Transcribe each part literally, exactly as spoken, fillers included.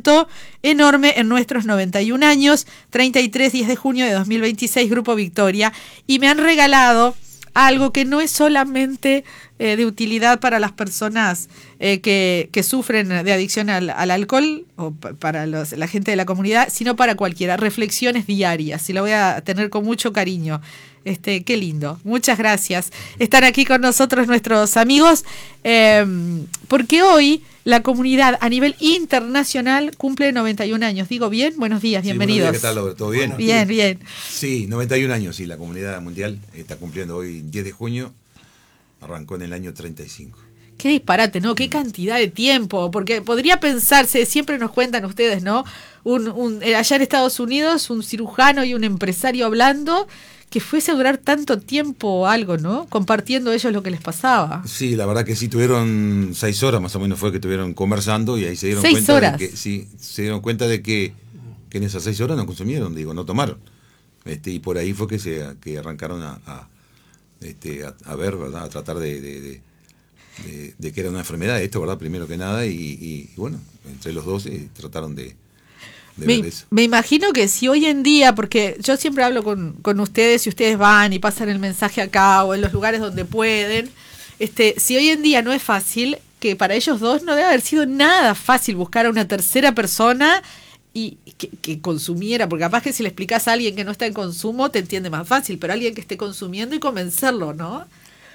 reconocimiento enorme en nuestros noventa y un años, treinta y tres, diez de junio de dos mil veintiséis, Grupo Victoria, y me han regalado algo que no es solamente eh, de utilidad para las personas eh, que, que sufren de adicción al, al alcohol o p- para los, la gente de la comunidad, sino para cualquiera, reflexiones diarias, y lo voy a tener con mucho cariño. Este, qué lindo, muchas gracias. Están aquí con nosotros nuestros amigos, eh, porque hoy la comunidad a nivel internacional cumple noventa y un años. ¿Digo bien? Buenos días, bienvenidos. Sí, buenos días, ¿qué tal? ¿Todo bien? Bien, bien. Sí, noventa y un años, sí, la comunidad mundial está cumpliendo hoy diez de junio, arrancó en el año treinta y cinco. Qué disparate, ¿no? Qué cantidad de tiempo, porque podría pensarse, siempre nos cuentan ustedes, ¿no? Un, un, allá en Estados Unidos, un cirujano y un empresario hablando, que fuese a durar tanto tiempo algo, ¿no? Compartiendo ellos lo que les pasaba. Sí, la verdad que sí, tuvieron seis horas más o menos fue que estuvieron conversando y ahí se dieron ¿Seis cuenta horas? de que sí, se dieron cuenta de que, que en esas seis horas no consumieron, digo, no tomaron. Este, y por ahí fue que se que arrancaron a, a, este, a, a ver, ¿verdad? A tratar de, de, de, de, de que era una enfermedad esto, ¿verdad? Primero que nada, y, y, y bueno, entre los dos eh, trataron de Me, me imagino que si hoy en día, porque yo siempre hablo con, con ustedes y ustedes van y pasan el mensaje acá o en los lugares donde pueden, este, si hoy en día no es fácil, que para ellos dos no debe haber sido nada fácil buscar a una tercera persona y que, que consumiera, porque capaz que si le explicas a alguien que no está en consumo te entiende más fácil, pero alguien que esté consumiendo y convencerlo, ¿no?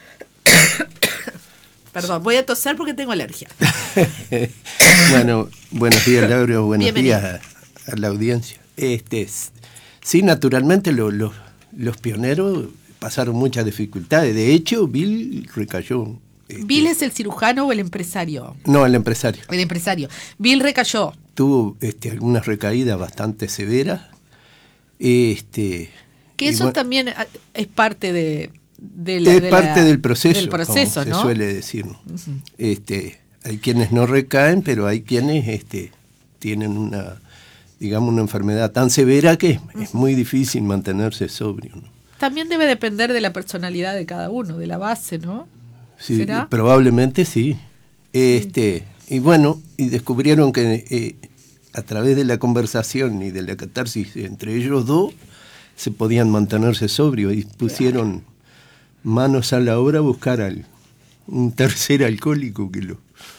Perdón, voy a toser porque tengo alergia. Bueno, buenos días, Laura, buenos Bienvenido. días a, a la audiencia. Este, sí, naturalmente lo, lo, los pioneros pasaron muchas dificultades. De hecho, Bill recayó. Este, ¿Bill es el cirujano o el empresario? No, el empresario. El empresario. Bill recayó. Tuvo este, algunas recaídas bastante severas. Este, Que eso bueno, también es parte de... De la, es de parte la, del proceso, del proceso, como ¿no? se suele decir. Uh-huh. Este, hay quienes no recaen, pero hay quienes este, tienen una, digamos, una enfermedad tan severa que uh-huh. es muy difícil mantenerse sobrio, ¿no? También debe depender de la personalidad de cada uno, de la base, ¿no? Sí, ¿será? Probablemente sí. Este, sí. Y bueno, y descubrieron que eh, a través de la conversación y de la catarsis entre ellos dos se podían mantenerse sobrios y pusieron manos a la obra a buscar al, un tercer alcohólico que, lo,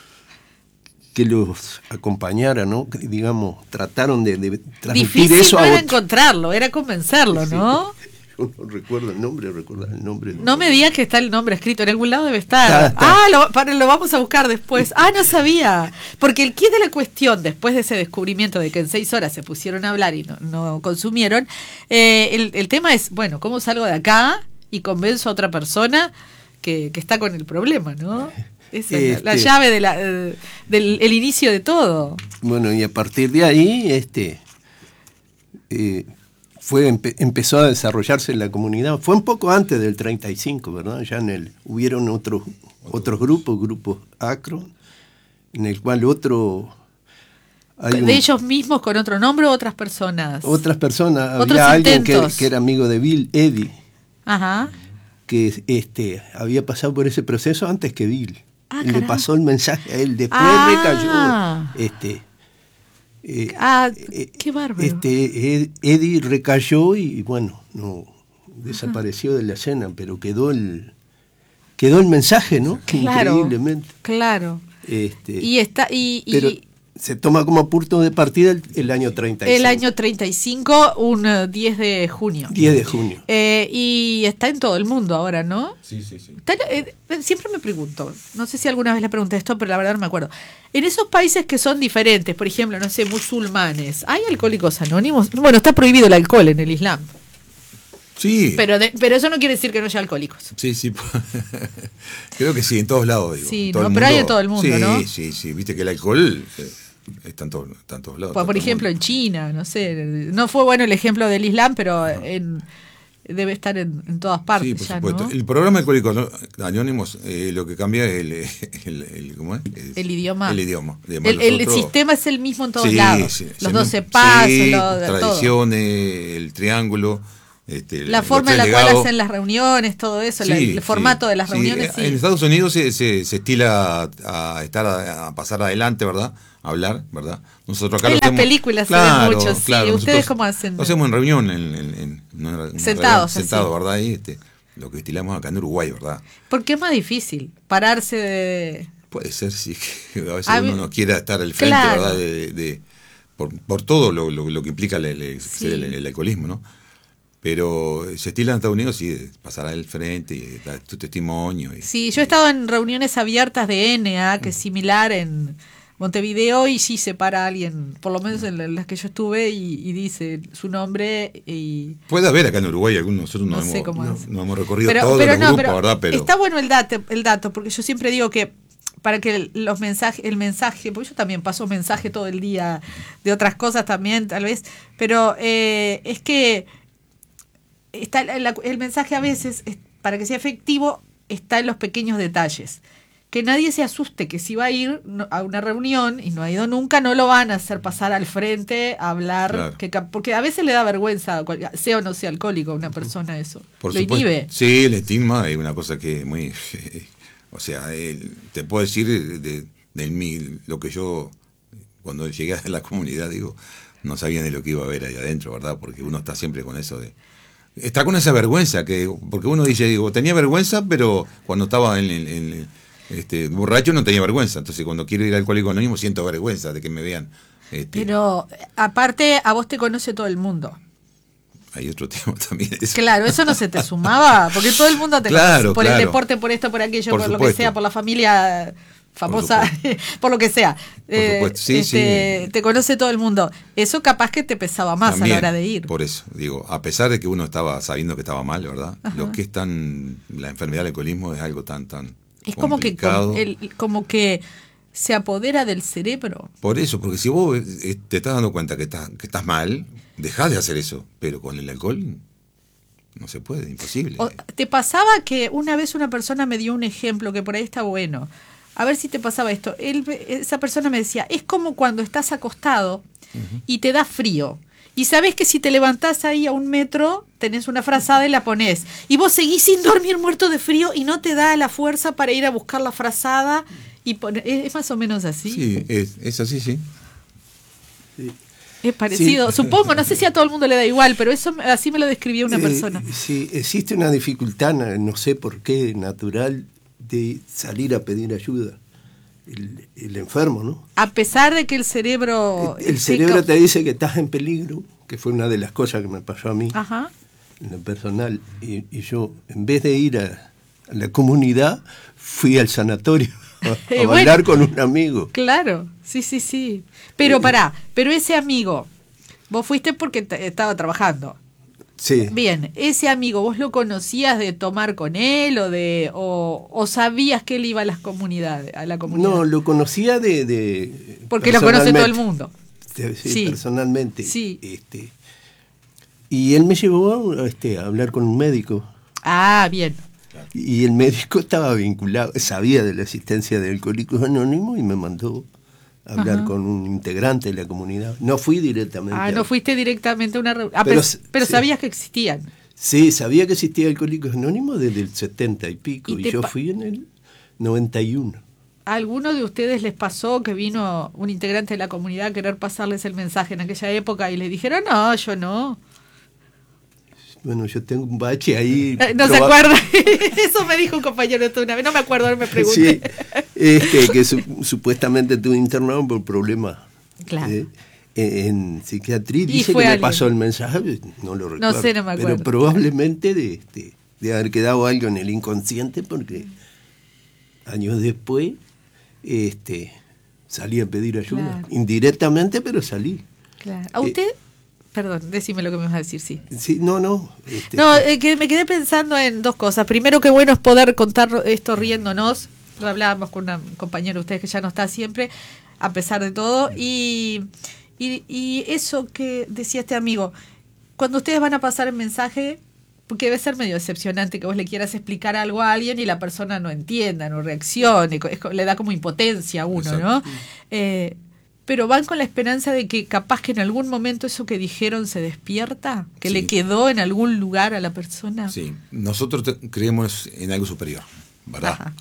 que los acompañara, ¿no? Que, digamos, trataron de, de transmitir Difícil eso no a era otro. encontrarlo, era convencerlo, Sí, ¿no? Yo no recuerdo el nombre, recordar el nombre. No me digas que está el nombre escrito, en algún lado debe estar. Está, está. Ah, lo, para, lo vamos a buscar después. Ah, no sabía. Porque el kit de la cuestión, después de ese descubrimiento de que en seis horas se pusieron a hablar y no, no consumieron, eh, el, el tema es, bueno, ¿cómo salgo de acá y convenzo a otra persona que, que está con el problema, ¿no? Esa es este, la, la llave de la, eh, del el inicio de todo. Bueno, y a partir de ahí, este... Eh, Fue, empe, empezó a desarrollarse en la comunidad. Fue un poco antes del treinta y cinco, ¿verdad? Ya en el hubieron otros otros grupos, grupos Acron, en el cual otro... Hay ¿De un, ellos mismos con otro nombre o otras personas? Otras personas. ¿Otros había alguien que, intentos? que era amigo de Bill, Eddie, Ajá. que este, había pasado por ese proceso antes que Bill. Ah, Le caramba. pasó el mensaje a él, después Ah. recayó. Este, Eh, ah, eh, qué bárbaro. Este, Ed, Eddie recayó y bueno, no desapareció de la escena, pero quedó el quedó el mensaje, ¿no? Claro, increíblemente. Claro. Este, Y está y, y pero se toma como punto de partida el, el año treinta y cinco. el año treinta y cinco, un uh, diez de junio. diez de junio. Eh, y está en todo el mundo ahora, ¿no? Sí, sí, sí. Está, eh, siempre me pregunto, no sé si alguna vez le pregunté esto, pero la verdad no me acuerdo. En esos países que son diferentes, por ejemplo, no sé, musulmanes, ¿hay alcohólicos anónimos? Bueno, está prohibido el alcohol en el Islam. Sí. Pero de, pero eso no quiere decir que no haya alcohólicos. Sí, sí. Creo que sí, en todos lados, digo. Sí, todo no, el pero hay mundo, en todo el mundo, sí, ¿no? Sí, sí, sí. Viste que el alcohol eh, está en, todo, está en todos lados. Por, por ejemplo, en China, no sé. No fue bueno el ejemplo del Islam, pero no. en, debe estar en, en todas partes. Sí, por ya, supuesto. ¿no? El programa de Alcohólicos Anónimos, eh, lo que cambia es el, el, el, ¿cómo es? El, el idioma. El idioma. El, el otros... sistema es el mismo en todos sí, lados. Sí, los doce pasos, sí, lo, tradiciones, todo. El triángulo. Este, la forma en la cual hacen las reuniones, todo eso, sí, la, el formato sí, de las reuniones. Sí. Sí. En Estados Unidos se, se, se estila a, a estar a, a pasar adelante, ¿verdad? hablar, ¿verdad? Nosotros acá en lo las hacemos, películas claro, se ven mucho, sí. Claro, ¿Ustedes cómo hacen? Lo hacemos en reunión, en, en, en, en sentados, sentados, ¿verdad? Y este, lo que estilamos acá en Uruguay, ¿verdad? Porque es más difícil pararse de... Puede ser, sí, que a veces a uno mí, no quiera estar al frente, claro. ¿verdad? De, de, de, por, por todo lo, lo, lo que implica el, el, sí. el, el alcoholismo, ¿no? Pero se estila en Estados Unidos, sí, pasar al frente y dar tu testimonio. Y, sí, yo he estado en reuniones abiertas de N A, que es similar en Montevideo, y sí se para alguien, por lo menos en las que yo estuve, y, y dice su nombre. Y puede haber acá en Uruguay algunos, nosotros no, no hemos, sé cómo no, es. no hemos recorrido pero, todos pero los no, grupos, pero ¿verdad? Pero está bueno el dato, el dato, porque yo siempre digo que para que los mensajes, el mensaje, porque yo también paso mensaje todo el día de otras cosas también, tal vez, pero eh, es que está el, el mensaje a veces, para que sea efectivo, está en los pequeños detalles. Que nadie se asuste que si va a ir a una reunión y no ha ido nunca, no lo van a hacer pasar al frente a hablar, claro. que, porque a veces le da vergüenza, sea o no sea alcohólico a una persona eso. Por lo supuesto. Inhibe. Sí, el estigma es una cosa que muy... O sea, el, te puedo decir de, de, de mí, lo que yo, cuando llegué a la comunidad, digo, no sabía de lo que iba a haber ahí adentro, ¿verdad? Porque uno está siempre con eso de... Está con esa vergüenza, que porque uno dice, digo, tenía vergüenza, pero cuando estaba en, en, en este borracho no tenía vergüenza. Entonces, cuando quiero ir al Alcohólicos Anónimos, siento vergüenza de que me vean. Este, pero, aparte, a vos te conoce todo el mundo. Hay otro tema también. Eso. Claro, eso no se te sumaba, porque todo el mundo te claro, conoce. Por claro. el deporte, por esto, por aquello, por, por lo que sea, por la familia famosa, por, por lo que sea. Por eh, sí, este, sí. Te conoce todo el mundo. Eso capaz que te pesaba más también, a la hora de ir. Por eso, digo, a pesar de que uno estaba sabiendo que estaba mal, ¿verdad? Ajá. Lo que es tan... La enfermedad del alcoholismo es algo tan, tan es como que, complicado. el, como que se apodera del cerebro. Por eso, porque si vos te estás dando cuenta que estás, que estás mal, dejás de hacer eso. Pero con el alcohol... No se puede, imposible. O, ¿te pasaba que una vez una persona me dio un ejemplo que por ahí está bueno? A ver si te pasaba esto. Él, esa persona me decía, es como cuando estás acostado uh-huh. y te da frío. Y sabés que si te levantás ahí a un metro, tenés una frazada y la ponés. Y vos seguís sin dormir muerto de frío y no te da la fuerza para ir a buscar la frazada. Y poner, ¿es más o menos así? Sí, es, es así, sí. Sí. Es parecido, sí. Supongo, no sé si a todo el mundo le da igual, pero eso así me lo describió una eh, persona. Sí, existe una dificultad, no sé por qué, natural, de salir a pedir ayuda. El, el enfermo, ¿no? A pesar de que el cerebro... El, el cerebro te dice que estás en peligro, que fue una de las cosas que me pasó a mí, Ajá. en lo personal. Y, y yo, en vez de ir a, a la comunidad, fui al sanatorio. A, a bailar bueno, con un amigo. Claro, sí, sí, sí. Pero eh, pará, pero ese amigo, vos fuiste porque t- estaba trabajando. Sí. Bien, ese amigo, ¿vos lo conocías de tomar con él o de o, o sabías que él iba a las comunidades, a la comunidad? No, lo conocía de... de porque lo conoce todo el mundo. Sí, sí. personalmente. Sí. Este, y él me llevó este, a hablar con un médico. Ah, bien. Y el médico estaba vinculado, sabía de la existencia de Alcohólicos Anónimos y me mandó a hablar Ajá. con un integrante de la comunidad. No fui directamente. Ah, no fuiste directamente a una reunión. Ah, pero, pero, pero sí. sabías que existían. Sí, sabía que existía Alcohólicos Anónimos desde el setenta y pico. Y, y yo pa- fui en el noventa y uno. ¿A alguno de ustedes les pasó que vino un integrante de la comunidad a querer pasarles el mensaje en aquella época y les dijeron, no, yo no? Bueno, yo tengo un bache ahí. Eh, no proba- se acuerda. Eso me dijo un compañero de una vez. No me acuerdo, ahora me pregunté. Sí, este, que su, supuestamente tuve internado por problemas claro. eh, en, en psiquiatría. Dice que me alguien. pasó el mensaje, no lo recuerdo. No sé, no me acuerdo. Pero probablemente de, este, de haber quedado algo en el inconsciente porque años después este, salí a pedir ayuda. Claro. Indirectamente, pero salí. Claro. ¿A usted? Eh, Perdón, decime lo que me vas a decir, sí. Sí, no, no. Este, no, eh, que me quedé pensando en dos cosas. Primero, qué bueno es poder contar esto riéndonos. Lo hablábamos con una compañera de ustedes que ya no está siempre, a pesar de todo. Y, y, y eso que decía este amigo, cuando ustedes van a pasar el mensaje, porque debe ser medio decepcionante que vos le quieras explicar algo a alguien y la persona no entienda, no reaccione, es, le da como impotencia a uno, Exacto. ¿no? Eh, pero van con la esperanza de que capaz que en algún momento eso que dijeron se despierta, que sí. le quedó en algún lugar a la persona. Sí, nosotros te, creemos en algo superior, ¿verdad? Ajá.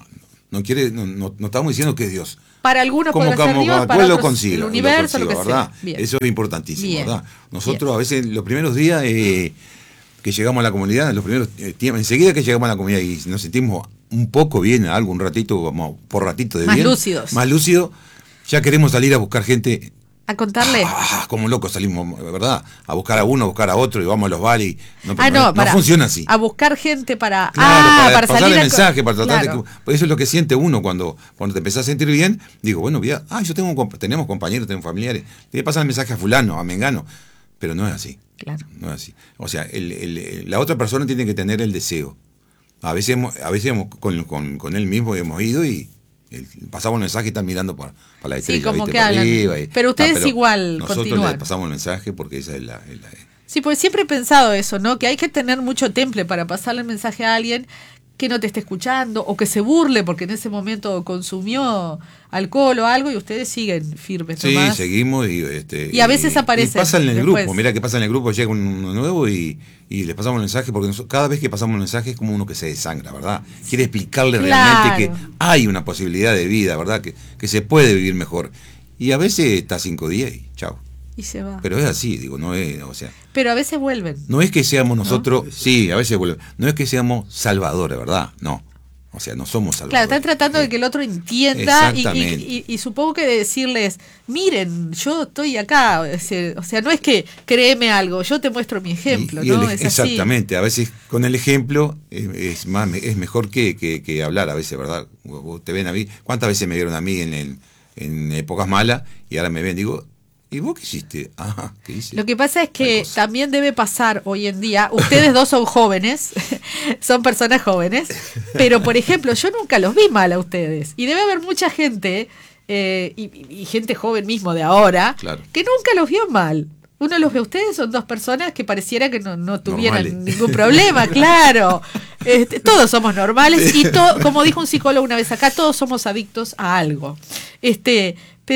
No quiere, no, no, no estamos diciendo que es Dios. Para algunos como, podrá ser como, Dios, como para lo otros consiga, el universo, lo, consiga, lo que ¿verdad? sea. Bien. Eso es importantísimo, Bien. ¿verdad? Nosotros Bien. a veces, los primeros días eh, que llegamos a la comunidad, los primeros eh, tiempos, enseguida que llegamos a la comunidad y nos sentimos un poco bien, algo, un ratito, como por ratito de Más bien. lúcidos. Más lúcido, ya queremos salir a buscar gente. A contarle. Ah, como locos salimos, ¿verdad? A buscar a uno, a buscar a otro y vamos a los bares. Y no, Ah, no, no, no para, funciona así. A buscar gente para. Claro, ah, para, para pasarle salir a- mensaje, para tratar claro. de que, eso es lo que siente uno cuando, cuando te empezás a sentir bien. Digo, bueno, ya, ah, yo tengo un comp- tenemos compañeros, tenemos familiares. Le pasan el mensaje a fulano, a mengano. Pero no es así. Claro. No es así. O sea, el, el, el- la otra persona tiene que tener el deseo. A veces, hemos, a veces hemos, con, con, con él mismo hemos ido y el, pasamos el mensaje y están mirando para, para la estrella. Sí, como ¿viste? que Para hablan. arriba y- Pero ustedes Ah, pero igual nosotros continúan. le pasamos el mensaje porque esa es la... es la- Sí, porque siempre he pensado eso, ¿no? Que hay que tener mucho temple para pasarle el mensaje a alguien que no te esté escuchando o que se burle porque en ese momento consumió alcohol o algo y ustedes siguen firmes. Sí, nomás. seguimos y este Y a veces aparecen y pasa en el después. grupo, mira que pasa en el grupo, llega uno nuevo y, y le pasamos el mensaje, porque nosotros, cada vez que pasamos el mensaje es como uno que se desangra, ¿verdad? Quiere explicarle Claro. realmente que hay una posibilidad de vida, ¿verdad? Que, que se puede vivir mejor. Y a veces está cinco días y chao. Y se va. Pero, Pero es así, digo, no es, o sea, a veces vuelven. no es que seamos nosotros, sí, a veces vuelve, no es que seamos salvadores, ¿verdad? No. O sea, no somos Claro, salvadores. están tratando de que el otro entienda y, Exactamente. y, y, y supongo que decirles, miren, yo estoy acá, o sea, no es que créeme algo, yo te muestro mi ejemplo, Y- y ¿no? el- Es así. exactamente, a veces con el ejemplo es, es más es mejor que, que, que hablar a veces, ¿verdad? Vos- vos te ven a mí, ¿cuántas veces me vieron a mí en, en, en épocas malas y ahora me ven? Digo, ¿y vos qué hiciste? Ah, ¿qué hice? Lo que pasa es Tal que cosa. también debe pasar hoy en día, ustedes dos son jóvenes, son personas jóvenes, pero por ejemplo, yo nunca los vi mal a ustedes. Y debe haber mucha gente, eh, y, y gente joven mismo de ahora, Claro. que nunca los vio mal. Uno los ve a ustedes, son dos personas que pareciera que no, no tuvieran Normales. ningún problema, claro. Este, todos somos normales y to- como dijo un psicólogo una vez acá, todos somos adictos a algo. Este,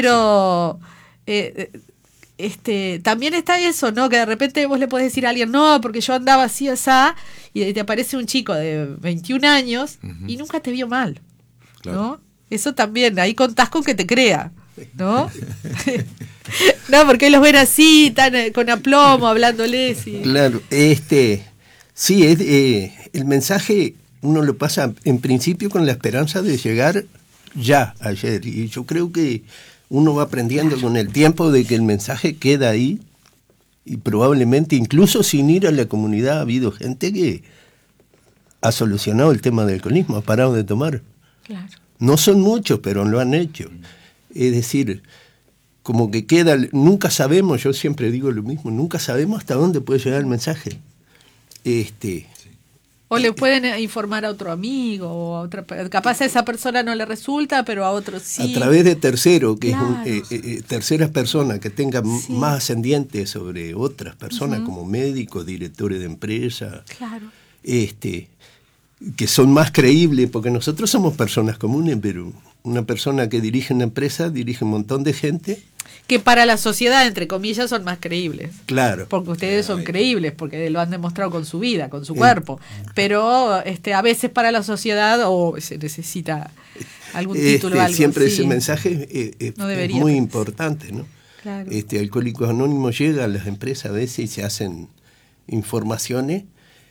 pero eh, este, también está eso, ¿no? Que de repente vos le podés decir a alguien, no, porque yo andaba así, así, y te aparece un chico de veintiún años Ujú. y nunca te vio mal, Claro. ¿no? Eso también, ahí contás con que te crea, ¿no? No, porque los ven así, tan eh, con aplomo, hablándoles. Y... Claro, este, sí, es, eh, el mensaje uno lo pasa en principio con la esperanza de llegar ya ayer, y yo creo que uno va aprendiendo con el tiempo de que el mensaje queda ahí, y probablemente incluso sin ir a la comunidad ha habido gente que ha solucionado el tema del alcoholismo, ha parado de tomar. Claro. No son muchos, pero lo han hecho. Es decir, como que queda, nunca sabemos, yo siempre digo lo mismo, nunca sabemos hasta dónde puede llegar el mensaje. Este, O le pueden eh, informar a otro amigo, o a otra, pe- capaz a esa persona no le resulta, pero a otro sí. a través de tercero, que Claro. es un, eh, eh, terceras personas que tengan Sí. más ascendiente sobre otras personas, Ujú. como médicos, directores de empresas, Claro. este, que son más creíbles, porque nosotros somos personas comunes, pero una persona que dirige una empresa dirige un montón de gente. Que para la sociedad, entre comillas, son más creíbles. Claro. Porque ustedes son creíbles, porque lo han demostrado con su vida, con su Eh. cuerpo. Pero este, a veces para la sociedad o se necesita algún título o Este, algo siempre así. ese mensaje eh, eh, No es debería, muy pues. importante, ¿no? Claro. Este, Alcohólicos Anónimos llega a las empresas a veces y se hacen informaciones,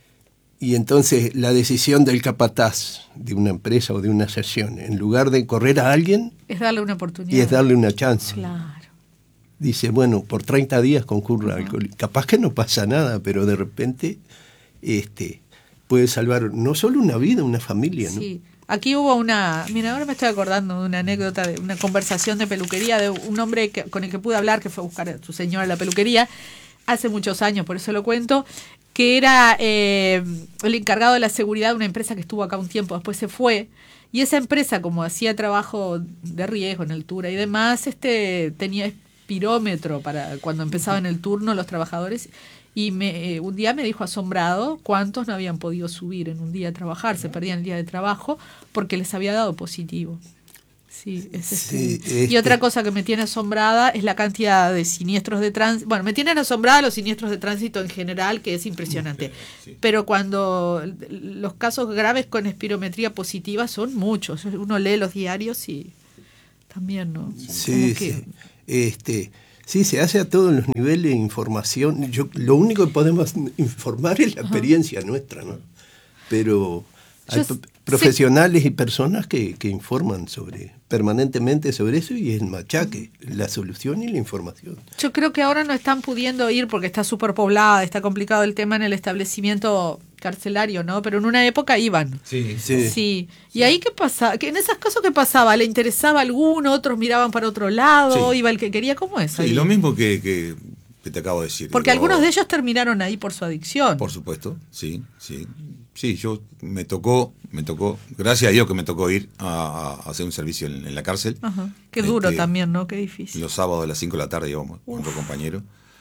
y entonces la decisión del capataz de una empresa o de una sesión, en lugar de correr a alguien, Es darle una oportunidad. y es darle una chance. Claro. Dice, bueno, por treinta días concurra alcohólico. Capaz que no pasa nada, pero de repente este, puede salvar no solo una vida, una familia, ¿no? Sí. Aquí hubo una, mira, ahora me estoy acordando de una anécdota, de una conversación de peluquería de un hombre que, con el que pude hablar, que fue a buscar a su señora a la peluquería, hace muchos años, por eso lo cuento, que era eh, el encargado de la seguridad de una empresa que estuvo acá un tiempo, después se fue, y esa empresa, como hacía trabajo de riesgo en altura y demás, este tenía espirómetro para cuando empezaban el turno los trabajadores, y me, eh, un día me dijo asombrado cuántos no habían podido subir en un día a trabajar, se perdían el día de trabajo porque les había dado positivo. Sí, es Sí, este. Y este- otra cosa que me tiene asombrada es la cantidad de siniestros de tránsito. Bueno, me tienen asombrada los siniestros de tránsito en general, que es impresionante. Sí. Pero cuando los casos graves con espirometría positiva son muchos. Uno lee los diarios y también, ¿no? Sí, Como que- sí. Este, sí, se hace a todos los niveles de información. Yo, lo único que podemos informar es la experiencia nuestra, ¿no? Pero hay Yo p- sé- profesionales y personas que, que informan sobre permanentemente sobre eso y el machaque, la solución y la información. Yo creo que ahora no están pudiendo ir porque está superpoblada, está complicado el tema en el establecimiento carcelario, ¿no? Pero en una época iban. Sí, Sí. Sí. ¿Y ahí qué pasaba? ¿Que en esos casos qué pasaba? ¿Le interesaba a alguno? ¿Otros miraban para otro lado? Sí. ¿Iba el que quería? ¿Cómo es? Sí, ahí? lo mismo que, que, que te acabo de decir. Porque Digo, algunos de ellos terminaron ahí por su adicción. Por supuesto, sí, sí. Sí, yo me tocó, me tocó, gracias a Dios que me tocó ir a, a hacer un servicio en, en la cárcel. Ajá. Qué duro Este, también, ¿no? Qué difícil. Los sábados a las cinco de la tarde íbamos con otro compañero.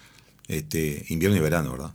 Este, invierno y verano, ¿verdad?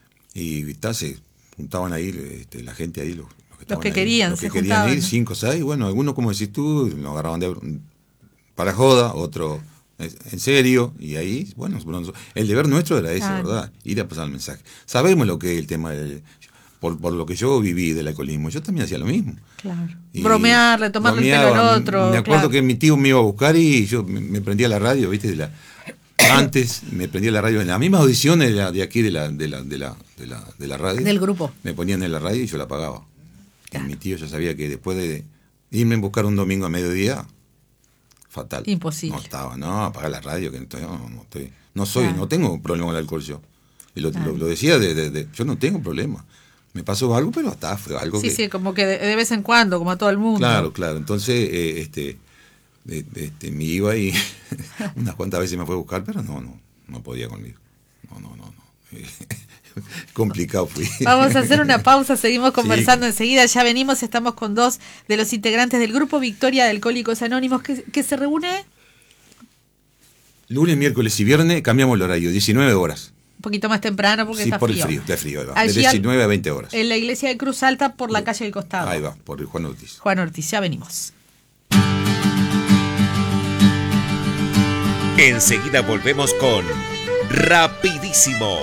Y está, se juntaban ahí este, la gente ahí, los, los que, estaban que ahí, querían, los que se querían juntaban, ir, ¿no? cinco, seis, bueno, algunos como decís tú, nos agarraban de para joda, otro en serio, y ahí, bueno, el deber nuestro era ese, Claro. ¿verdad? Ir a pasar el mensaje. Sabemos lo que es el tema del, por, por lo que yo viví del alcoholismo, yo también hacía lo mismo. Claro. Y Bromearle, tomarle el pelo bromeaba, al otro. Me acuerdo claro. que mi tío me iba a buscar y yo me, me prendía la radio, ¿viste? De la, antes me prendía la radio en las mismas audiciones de, la, de aquí de la, de, la, de, la, de, la, de la radio. Del grupo. Me ponían en la radio y yo la apagaba. Y mi tío ya sabía que después de irme a buscar un domingo a mediodía, fatal. Imposible. No estaba, no, apagar la radio, que no estoy, no, no estoy, no soy, Claro. no tengo problema con el alcohol yo. Y lo, Claro. lo, lo decía de, de, de, yo no tengo problema. Me pasó algo, pero hasta fue algo Sí, que... sí, como que de, de vez en cuando, como a todo el mundo. Claro, claro. Entonces, eh, este, eh, este, me iba y unas cuantas veces me fue a buscar, pero no, no, no podía conmigo. No, no, no, no. Complicado fui. Vamos a hacer una pausa, seguimos conversando Sí. enseguida, ya venimos, estamos con dos de los integrantes del grupo Victoria de Alcohólicos Anónimos que, que se reúne Lunes, miércoles y viernes cambiamos el horario, diecinueve horas. un poquito más temprano porque Sí, está por frío. el frío, está frío, ahí va. Allí De al- diecinueve a veinte horas. En la iglesia de Cruz Alta por la calle del costado. Ahí va, por el Juan Ortiz. Juan Ortiz, ya venimos. Enseguida volvemos con Rapidísimo.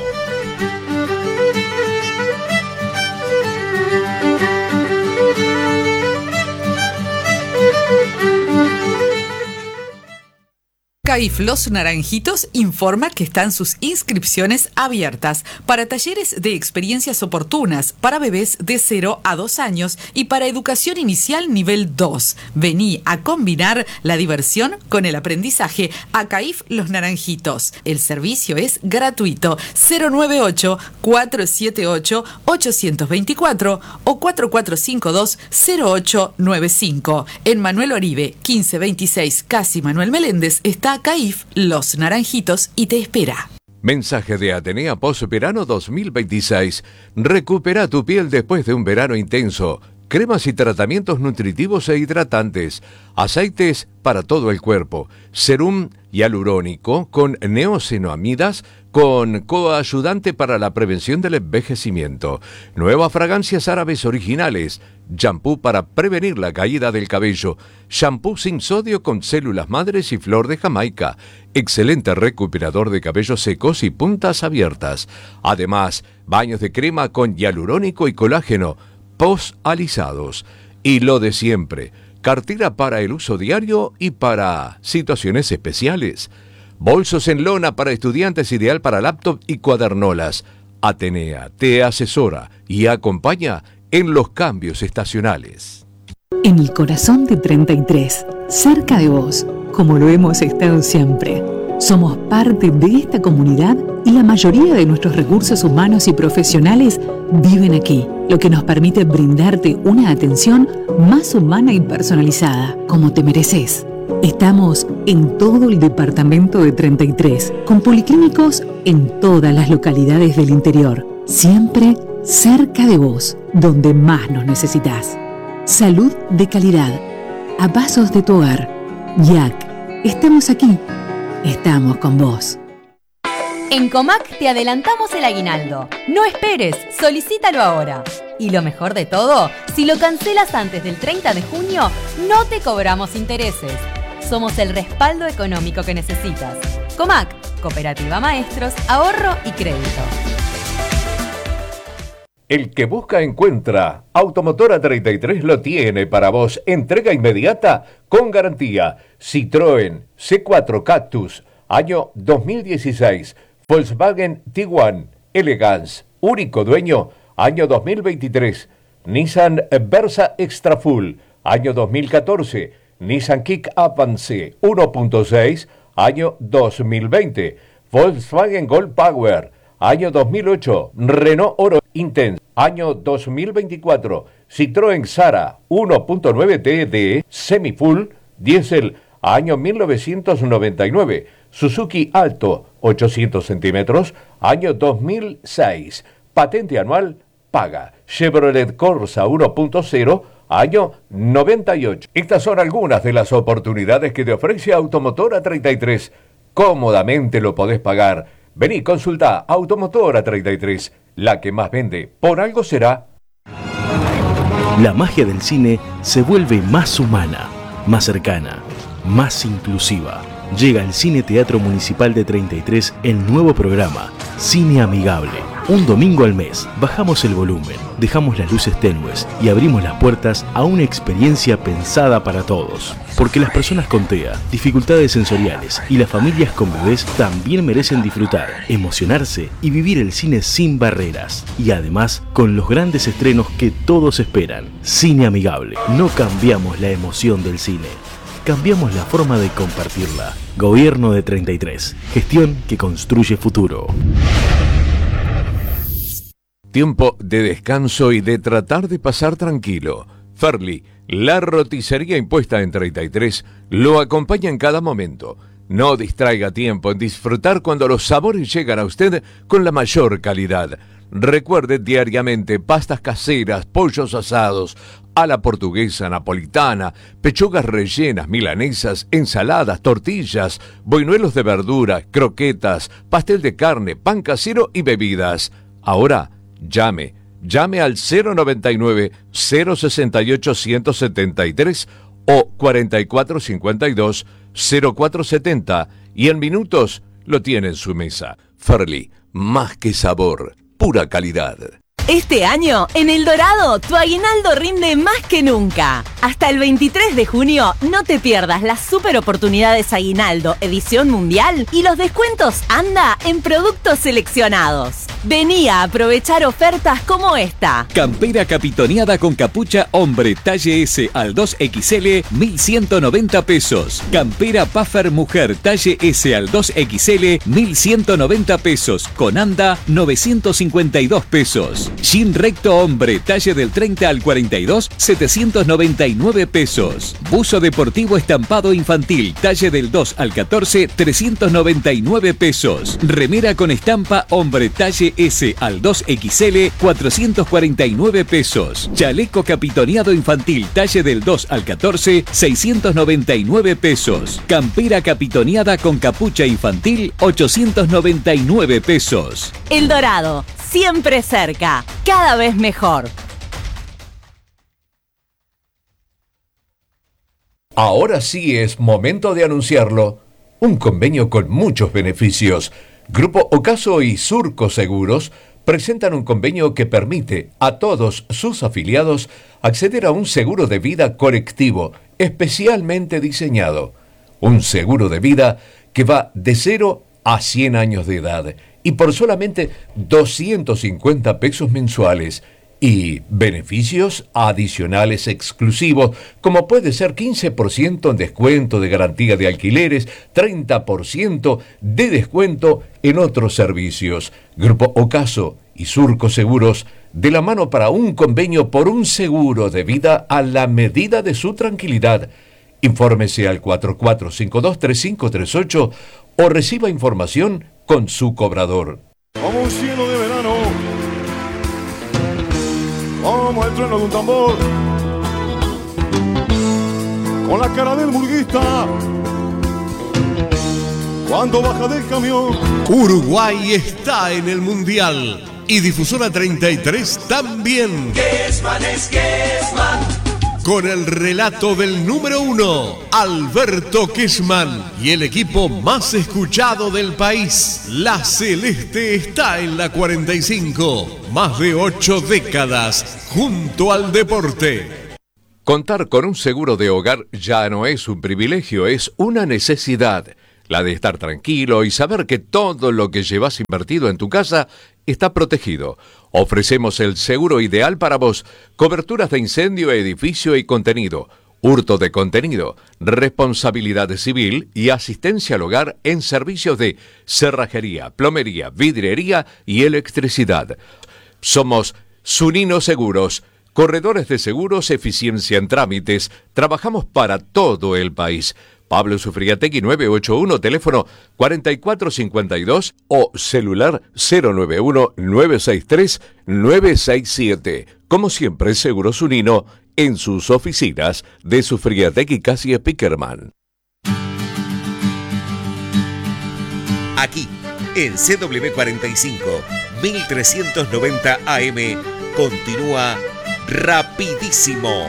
CAIF Los Naranjitos informa que están sus inscripciones abiertas para talleres de experiencias oportunas para bebés de cero a dos años y para educación inicial nivel dos. Vení a combinar la diversión con el aprendizaje a CAIF Los Naranjitos. El servicio es gratuito. cero nueve ocho, cuatro siete ocho, ocho dos cuatro o cuatro cuatro cinco dos, cero ocho nueve cinco. En Manuel Oribe, quince veintiséis, Casi Manuel Meléndez, está CAIF Los Naranjitos y te espera. Mensaje de Atenea Post-Verano dos mil veintiséis. Recupera tu piel después de un verano intenso. Cremas y tratamientos nutritivos e hidratantes. Aceites para todo el cuerpo. Serum hialurónico con neosenoamidas con coayudante para la prevención del envejecimiento. Nuevas fragancias árabes originales. Shampoo para prevenir la caída del cabello. Shampoo sin sodio con células madres y flor de Jamaica. Excelente recuperador de cabellos secos y puntas abiertas. Además, baños de crema con hialurónico y colágeno. Post-alisados. Y lo de siempre. Cartera para el uso diario y para situaciones especiales. Bolsos en lona para estudiantes, ideal para laptop y cuadernolas. Atenea te asesora y acompaña en los cambios estacionales. En el corazón de treinta y tres, cerca de vos, como lo hemos estado siempre. Somos parte de esta comunidad y la mayoría de nuestros recursos humanos y profesionales viven aquí, lo que nos permite brindarte una atención más humana y personalizada, como te mereces. Estamos en todo el departamento de treinta y tres, con policlínicos en todas las localidades del interior, siempre cerca de vos, donde más nos necesitas. Salud de calidad, a pasos de tu hogar. Y A C, estamos aquí, estamos con vos. En Comac te adelantamos el aguinaldo. No esperes, solicítalo ahora. Y lo mejor de todo, si lo cancelas antes del treinta de junio, no te cobramos intereses. Somos el respaldo económico que necesitas. Comac, Cooperativa Maestros, Ahorro y Crédito. El que busca encuentra. Automotora treinta y tres lo tiene para vos. Entrega inmediata con garantía. Citroën C cuatro Cactus, año dos mil dieciséis. Volkswagen Tiguan Elegance, único dueño, año dos mil veintitrés. Nissan Versa Extra Full, año dos mil catorce. Nissan Kick Avance uno punto seis, año dos mil veinte. Volkswagen Gold Power, año dos mil ocho. Renault Oro Intense, año dos mil veinticuatro. Citroën Sara uno punto nueve T D Semi-Full Diesel, año mil novecientos noventa y nueve. Suzuki Alto ochocientos centímetros, año dos mil seis. Patente anual paga. Chevrolet Corsa uno punto cero, año noventa y ocho. Estas son algunas de las oportunidades que te ofrece Automotora treinta y tres. Cómodamente lo podés pagar. Vení, consulta Automotora treinta y tres, la que más vende. Por algo será. La magia del cine se vuelve más humana, más cercana, más inclusiva. Llega al Cine Teatro Municipal de treinta y tres el nuevo programa Cine Amigable. Un domingo al mes bajamos el volumen, dejamos las luces tenues y abrimos las puertas a una experiencia pensada para todos. Porque las personas con T E A, dificultades sensoriales y las familias con bebés también merecen disfrutar, emocionarse y vivir el cine sin barreras. Y además con los grandes estrenos que todos esperan. Cine Amigable. No cambiamos la emoción del cine. Cambiamos la forma de compartirla. Gobierno de treinta y tres. Gestión que construye futuro. Tiempo de descanso y de tratar de pasar tranquilo. Ferli, la roticería impuesta en treinta y tres, lo acompaña en cada momento. No distraiga tiempo en disfrutar cuando los sabores llegan a usted con la mayor calidad. Recuerde diariamente pastas caseras, pollos asados, a la portuguesa, napolitana, pechugas rellenas, milanesas, ensaladas, tortillas, boinuelos de verdura, croquetas, pastel de carne, pan casero y bebidas. Ahora, llame, llame al cero noventa y nueve, cero sesenta y ocho, ciento setenta y tres o cuarenta y cuatro cincuenta y dos, cero cuatro setenta y en minutos lo tiene en su mesa. Ferli, más que sabor, pura calidad. Este año, en El Dorado, tu aguinaldo rinde más que nunca. Hasta el veintitrés de junio, no te pierdas las super oportunidades Aguinaldo Edición Mundial y los descuentos Anda en productos seleccionados. Vení a aprovechar ofertas como esta. Campera capitoneada con capucha hombre talle S al dos equis ele, mil ciento noventa pesos. Campera puffer mujer talle S al dos equis ele, mil ciento noventa pesos. Con Anda, novecientos cincuenta y dos pesos. Jean recto hombre, talle del treinta al cuarenta y dos, setecientos noventa y nueve pesos. Buzo deportivo estampado infantil, talle del dos al catorce, trescientos noventa y nueve pesos. Remera con estampa hombre, talle S al dos equis ele, cuatrocientos cuarenta y nueve pesos. Chaleco capitoneado infantil, talle del dos al catorce, seiscientos noventa y nueve pesos. Campera capitoneada con capucha infantil, ochocientos noventa y nueve pesos. El Dorado, siempre cerca, cada vez mejor. Ahora sí es momento de anunciarlo. Un convenio con muchos beneficios. Grupo Ocaso y Surco Seguros presentan un convenio que permite a todos sus afiliados acceder a un seguro de vida colectivo especialmente diseñado. Un seguro de vida que va de cero a cien años de edad y por solamente doscientos cincuenta pesos mensuales. Y beneficios adicionales exclusivos, como puede ser quince por ciento en descuento de garantía de alquileres, treinta por ciento de descuento en otros servicios. Grupo Ocaso y Surco Seguros, de la mano para un convenio por un seguro de vida a la medida de su tranquilidad. Infórmese al cuatro cuatro cinco dos, tres cinco tres ocho o reciba información con su cobrador. Como un cielo de verano, como el trueno de un tambor, con la cara del burguista cuando baja del camión. Uruguay está en el Mundial. Y Difusora treinta y tres también. Kesman es Kesman. Con el relato del número uno, Alberto Kesman, y el equipo más escuchado del país. La Celeste está en la cuarenta y cinco. Más de ocho décadas junto al deporte. Contar con un seguro de hogar ya no es un privilegio, es una necesidad. La de estar tranquilo y saber que todo lo que llevas invertido en tu casa está protegido. Ofrecemos el seguro ideal para vos. Coberturas de incendio, edificio y contenido. Hurto de contenido. Responsabilidad civil y asistencia al hogar en servicios de cerrajería, plomería, vidriería y electricidad. Somos Zunino Seguros. Corredores de seguros, eficiencia en trámites. Trabajamos para todo el país. Pablo Sufriategui nueve ocho uno, teléfono cuatro cuatro cinco dos o celular cero nueve uno nueve seis tres nueve seis siete. Como siempre, Seguro Zunino en sus oficinas de Sufriategui Casi Pickerman. Aquí, en C W cuarenta y cinco, mil trescientos noventa A M, continúa Rapidísimo.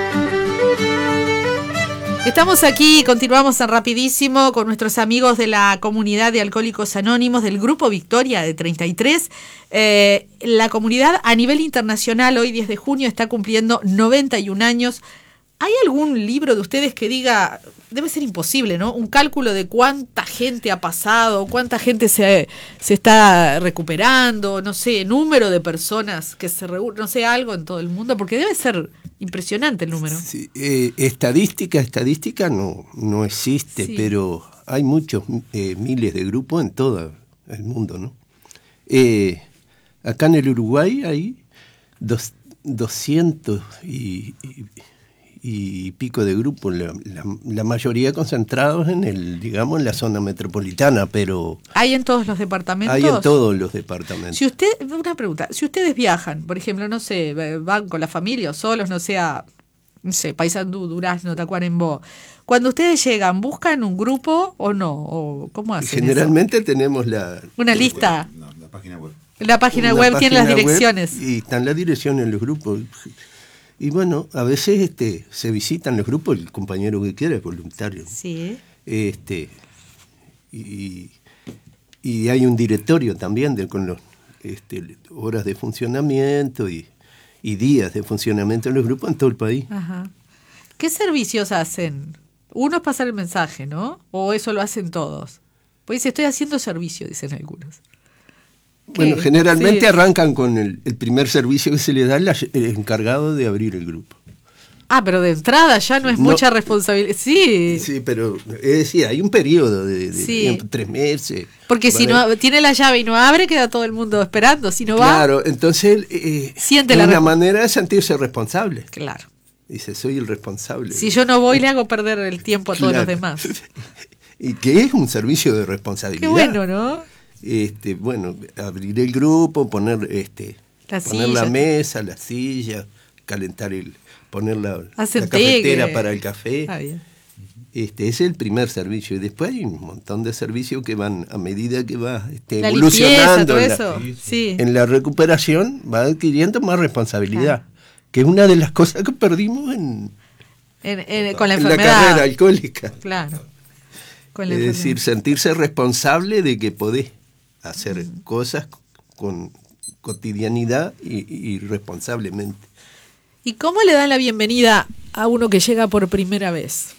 Estamos aquí, continuamos en Rapidísimo con nuestros amigos de la comunidad de Alcohólicos Anónimos del Grupo Victoria de treinta y tres. Eh, la comunidad a nivel internacional hoy diez de junio está cumpliendo noventa y un años. ¿Hay algún libro de ustedes que diga, debe ser imposible, ¿no? Un cálculo de cuánta gente ha pasado, cuánta gente se, se está recuperando, no sé, número de personas que se reúnen, no sé, algo en todo el mundo, porque debe ser impresionante el número. Sí, eh, estadística, estadística no, no existe, sí. Pero hay muchos, eh, miles de grupos en todo el mundo, ¿no? Eh, acá en el Uruguay hay dos, doscientos y... y y pico de grupos, la, la, la mayoría concentrados en el, digamos, en la zona metropolitana, pero... ¿Hay en todos los departamentos? Hay en todos los departamentos. Si usted, una pregunta, si ustedes viajan, por ejemplo, no sé, van con la familia o solos, no sé, a, no sé, Paysandú, Durazno, Tacuarembó, cuando ustedes llegan, ¿buscan un grupo o no? ¿O cómo hacen Generalmente eso? tenemos la... Una lista. No, la página web. La página Una web página tiene las web direcciones. Y están las direcciones en los grupos. Y bueno, a veces este se visitan los grupos, el compañero que quiera es voluntario. Sí. Este, y, y hay un directorio también de, con los este, horas de funcionamiento y, y días de funcionamiento en los grupos en todo el país. Ajá. ¿Qué servicios hacen? Uno es pasar el mensaje, ¿no? ¿O eso lo hacen todos? Pues estoy haciendo servicio, dicen algunos. Bueno, ¿Qué? generalmente Sí. arrancan con el, el primer servicio que se le da al encargado de abrir el grupo. Ah, pero de entrada ya no es No. mucha responsabilidad. Sí. Sí, pero es decir, hay un periodo de, de Sí. tiempo, tres meses. Porque si Vale. no tiene la llave y no abre, queda todo el mundo esperando. Si no va, Claro, entonces eh, siente es la una resp- manera de sentirse responsable. Claro. Dice, soy el responsable. Si yo no voy, le hago perder el tiempo a todos Claro. los demás. Y que es un servicio de responsabilidad. Qué bueno, ¿no? Este, bueno, abrir el grupo, poner este, La poner silla. la mesa, la silla, calentar el, poner la, Hacen la cafetera té, para el café. Está bien. Este, ese es el primer servicio. Y después hay un montón de servicios que van a medida que va este, La evolucionando limpieza, todo en, la, eso. Sí. en la recuperación, va adquiriendo más responsabilidad. Que es una de las cosas que perdimos en, En- en- con la en la enfermedad. carrera alcohólica. Claro. Con la Es enfermedad. decir, sentirse responsable de que podés hacer cosas con cotidianidad y, y responsablemente. ¿Y cómo le dan la bienvenida a uno que llega por primera vez?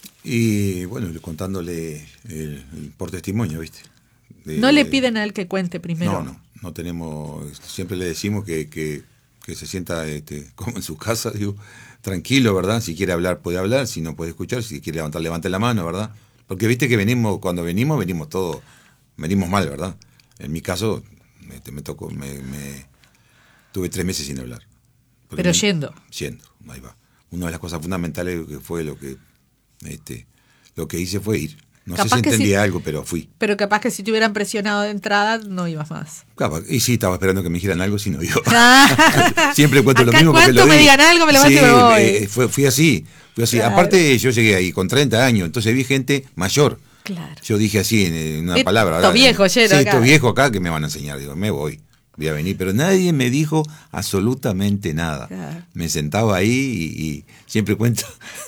Y bueno, contándole el, el- por testimonio, ¿viste? De- No le piden a él que cuente primero. No, no, no tenemos, siempre le decimos que, que, que se sienta este, como en su casa, digo, tranquilo, ¿verdad? Si quiere hablar, puede hablar, si no puede escuchar, si quiere levantar, levante la mano, ¿verdad? Porque viste que venimos, cuando venimos, venimos todos, venimos mal, ¿verdad? En mi caso, este, me tocó, me, me tuve tres meses sin hablar. Porque Pero me- yendo. Yendo, ahí va. Una de las cosas fundamentales que fue lo que, este, lo que hice fue ir. No Capaz sé si que entendía sí. algo, pero fui. Pero capaz que si te hubieran presionado de entrada, no ibas más. Capaz- Y sí, estaba esperando que me dijeran algo, si no iba. Ah. Siempre cuento lo Acá mismo porque cuánto lo me vi. digan algo, me levanto y Sí, me voy. eh, fue- fui así, fui así. Claro. Aparte, yo llegué ahí con treinta años, entonces vi gente mayor. Claro. Yo dije así en, en una Estos palabra. ¿verdad? viejos, lleno Sí, acá. estos viejos acá que me van a enseñar. Digo, me voy. voy a venir, pero nadie me dijo absolutamente nada. Claro. Me sentaba ahí y, y siempre cuento,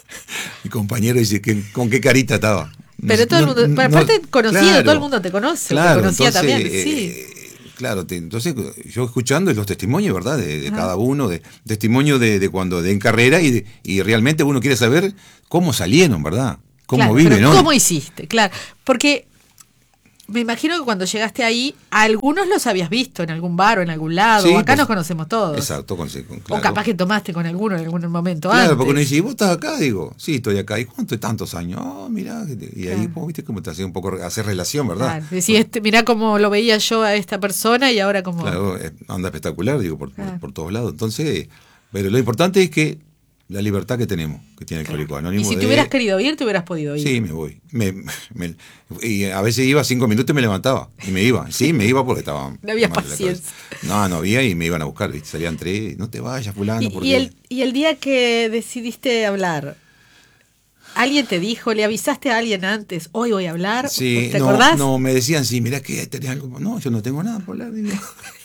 mi compañero dice, que ¿con qué carita estaba? Pero todo el mundo, No, pero no, aparte conocido, claro, todo el mundo te conoce, claro, te conocía entonces, también, eh, sí. Claro, te, entonces yo escuchando los testimonios, ¿verdad? De, de cada uno, de testimonio de, de cuando de en carrera y, de, y realmente uno quiere saber cómo salieron, ¿verdad? Cómo Claro, viven, pero ¿no? ¿cómo hiciste? Claro, porque me imagino que cuando llegaste ahí, a algunos los habías visto en algún bar o en algún lado, Sí, o acá pues, nos conocemos todos. Exacto, con, con- O claro. capaz que tomaste con alguno en algún momento Claro, antes. porque uno dice, ¿y vos estás acá? Digo, sí, estoy acá. ¿Y cuánto? ¿Tantos años? Oh, mirá. Y ahí, Claro. pues, viste cómo te hace un poco hacer relación, ¿verdad? Claro, decís, este, mirá cómo lo veía yo a esta persona y ahora como... Claro, eh, anda espectacular, digo, por, por- Claro. por todos lados. Entonces, pero lo importante es que la libertad que tenemos, que tiene el Alcohólico Anónimo. Y si de- te hubieras querido ir, te hubieras podido ir. Sí, me voy. Me, me- y a veces iba cinco minutos y me levantaba. Y me iba. Sí, me iba porque estaba. No había mal de la paciencia. cabeza. No, no había y me iban a buscar. ¿viste? Salían tres. No te vayas, fulano. Y, porque... y el, y el día que decidiste hablar, ¿alguien te dijo, le avisaste a alguien antes, hoy voy a hablar? Sí, ¿Te no, acordás? no, me decían, sí, mirá que tenés algo. No, yo no tengo nada para hablar. Digo.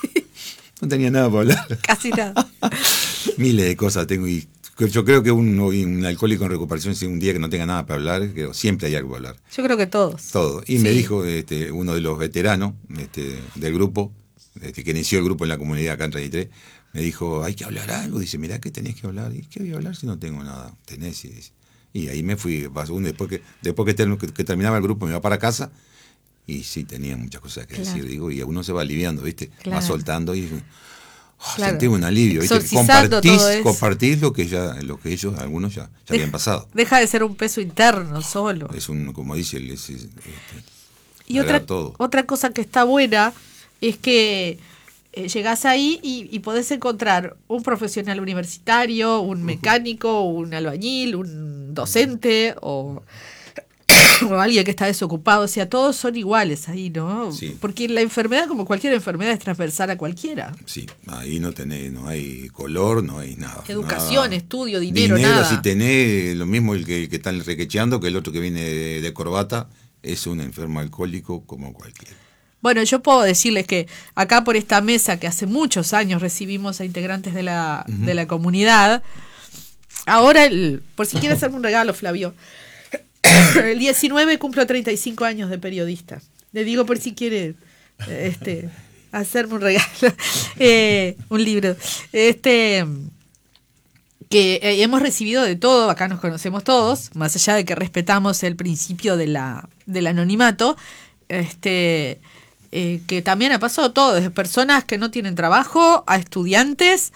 No tenía nada para hablar. Casi nada. Miles de cosas tengo y yo creo que un, un alcohólico en recuperación, si un día que no tenga nada para hablar, que siempre hay algo para hablar. Yo creo que todos. Todo. Y Sí. me dijo este, uno de los veteranos este, del grupo, este, que inició el grupo en la comunidad acá en treinta y tres, me dijo, hay que hablar algo. Dice, mirá que tenés que hablar. ¿Y qué voy a hablar si no tengo nada? Tenés, y, dice. Y ahí me fui, pasó un- después que después que, ter- que- que terminaba el grupo me iba para casa y sí, tenía muchas cosas que Claro. decir, digo, y uno se va aliviando, ¿viste? Claro. Va soltando y oh, Claro. sentí un alivio, ¿viste? Exorcizando Compartís, todo eso. compartís lo que ya, lo que ellos, algunos ya, ya Deja- habían pasado. Deja de ser un peso interno solo. Es un, como dice el, es- es- este, Y agarrar otra, todo. otra cosa que está buena es que eh, llegás ahí y, y podés encontrar un profesional universitario, un mecánico, un albañil, un docente o, o alguien que está desocupado. O sea, todos son iguales ahí, ¿no? Sí. Porque la enfermedad, como cualquier enfermedad, es transversal a cualquiera. Sí, ahí no tenés, no hay color, no hay nada. Educación, nada. estudio, dinero, Dinero, nada. si tenés lo mismo el que, el que está requecheando que el otro que viene de, de corbata, es un enfermo alcohólico como cualquiera. Bueno, yo puedo decirles que acá por esta mesa que hace muchos años recibimos a integrantes de la, Ujú. de la comunidad, ahora, el, por si quiere hacerme un regalo, Flavio, el diecinueve cumplo treinta y cinco años de periodista. Le digo por si quiere eh, este, hacerme un regalo, eh, un libro. Este que eh, hemos recibido de todo, acá nos conocemos todos, más allá de que respetamos el principio de la, del anonimato, este eh, que también ha pasado todo, desde personas que no tienen trabajo, a estudiantes,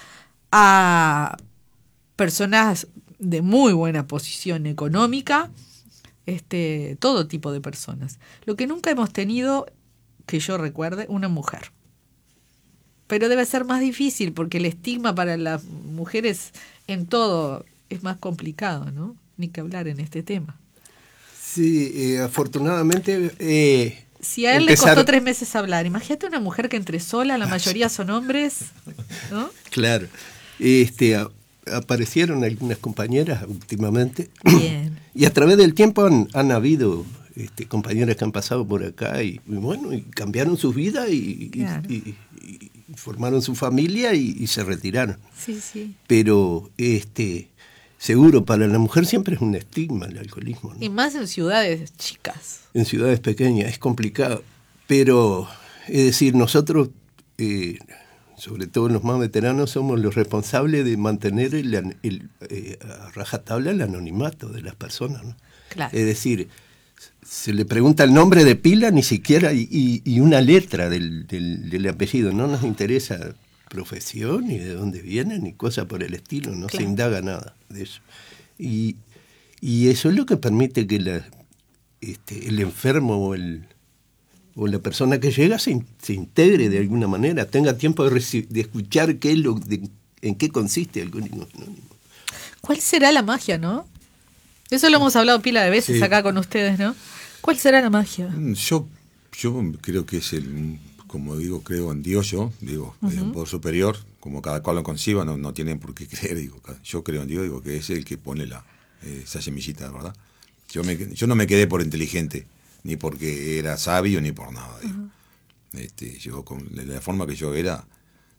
a personas de muy buena posición económica, este todo tipo de personas. Lo que nunca hemos tenido, que yo recuerde, una mujer. Pero debe ser más difícil porque el estigma para las mujeres en todo es más complicado, ¿no? Ni que hablar en este tema. Sí, eh, afortunadamente... Eh, Si a él empezar- le costó tres meses hablar, imagínate una mujer que entre sola, la mayoría son hombres, ¿no? Claro. Este, a- aparecieron algunas compañeras últimamente. Bien. Y a través del tiempo han, han habido este, compañeras que han pasado por acá y, y bueno, y cambiaron sus vidas y, y- Claro. y- y- y formaron su familia y, y se retiraron. Sí, sí. Pero este, seguro, para la mujer siempre es un estigma el alcoholismo, ¿no? Y más en ciudades chicas. En ciudades pequeñas es complicado, pero es decir, nosotros, eh, sobre todo los más veteranos, somos los responsables de mantener el, an- el, eh, a rajatabla el anonimato de las personas, ¿no? Claro. Es decir, se le pregunta el nombre de pila ni siquiera y, y- y una letra del, del- del apellido, no nos interesa profesión ni de dónde viene ni cosa por el estilo, no se Claro. indaga nada de eso. Y, y eso es lo que permite que la, este, el enfermo o, el, o la persona que llega se, in- se integre de alguna manera, tenga tiempo de, reci- de escuchar qué es lo, de- en qué consiste el alcoholismo anónimo. ¿Cuál será la magia, no? Eso lo hemos hablado pila de veces Sí. acá con ustedes, ¿no? ¿Cuál será la magia? Mm, Yo, yo creo que es el, como digo, creo en Dios yo, digo, es un Ujú. poder superior, como cada cual lo conciba, no, no tienen por qué creer, digo, cada- yo creo en Dios, digo, que es el que pone la, eh, esa semillita, ¿verdad? Yo, me, yo no me quedé por inteligente, ni porque era sabio, ni por nada, digo. Este, yo, con, de la forma que yo era,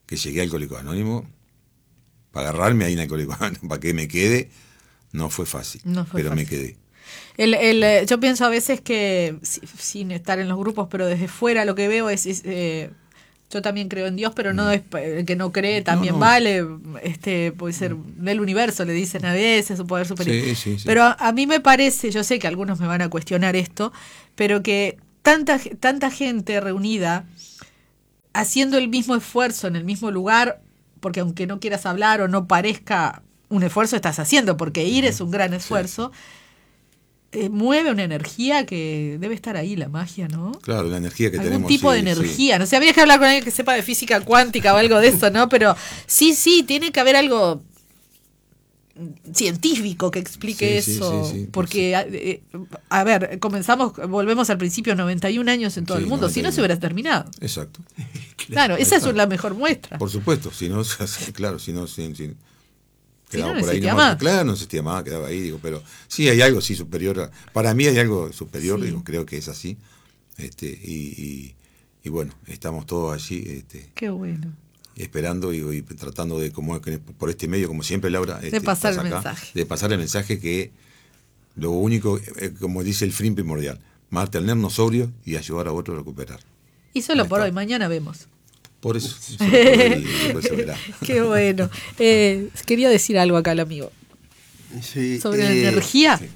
que llegué a Alcohólicos Anónimos, para agarrarme ahí en Alcohólicos Anónimos, para que me quede, no fue fácil, no fue pero fácil. me quedé. El, el, yo pienso a veces que, sin estar en los grupos, pero desde fuera lo que veo es... es eh, yo también creo en Dios, pero no es el que no cree también no, no. vale, este puede ser del universo, le dicen a veces, un poder superior. Sí, sí, sí. Pero a, a mí me parece, yo sé que algunos me van a cuestionar esto, pero que tanta tanta gente reunida haciendo el mismo esfuerzo en el mismo lugar, porque aunque no quieras hablar o no parezca un esfuerzo, estás haciendo, porque ir es un gran esfuerzo. Sí. Eh, mueve una energía que debe estar ahí, la magia, ¿no? Claro, la energía que algún tenemos. Algún tipo sí, de energía, sí. no sé, habría que hablar con alguien que sepa de física cuántica o algo de eso, ¿no? Pero sí, sí, tiene que haber algo científico que explique sí, eso, sí, sí, sí, porque, eh, a ver, comenzamos, volvemos al principio, noventa y un años en todo sí, el mundo, noventa y uno. Si no se hubiera terminado. Exacto. Claro, esa es la mejor muestra. Por supuesto, si no, claro, si no, sin, sin quedaba si no, por ahí nomás, más. Claro, no existía más, quedaba ahí, digo, pero sí hay algo sí superior, a, para mí hay algo superior, sí. digo, creo que es así, este, y, y, y bueno, estamos todos allí, este, qué bueno, esperando y, y tratando de, como por este medio, como siempre, Laura, este, de pasar el acá, mensaje, de pasar el mensaje que lo único, eh, como dice el fin primordial, mantenernos sobrios y ayudar a otros a recuperar. Y solo por hoy, mañana vemos. Por eso. Por ahí, se verá. Qué bueno. Eh, quería decir algo acá el amigo. Sí, sobre eh, la energía. Sí.